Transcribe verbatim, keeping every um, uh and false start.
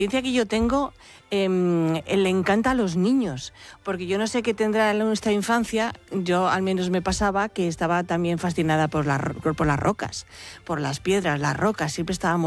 experiencia que yo tengo eh, le encanta a los niños, porque yo no sé qué tendrá en nuestra infancia. Yo al menos me pasaba que estaba también fascinada por, la, por las rocas, por las piedras, las rocas, siempre estábamos